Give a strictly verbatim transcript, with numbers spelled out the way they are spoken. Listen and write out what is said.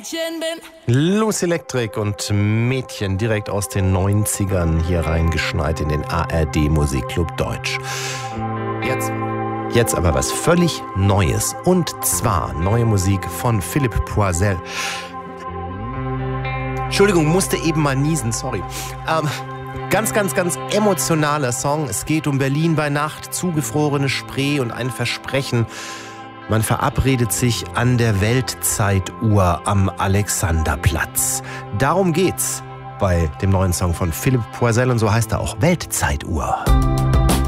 Loose Electric und Mädchen direkt aus den neunzigern hier reingeschneit in den A R D Musikclub Deutsch. Jetzt, jetzt aber was völlig Neues, und zwar neue Musik von Philippe Poisel. Entschuldigung, musste eben mal niesen, sorry. Ähm, ganz, ganz, ganz emotionaler Song. Es geht um Berlin bei Nacht, zugefrorene Spree und ein Versprechen. Man verabredet sich an der Weltzeituhr am Alexanderplatz. Darum geht's bei dem neuen Song von Philippe Poisel, und so heißt er auch, Weltzeituhr.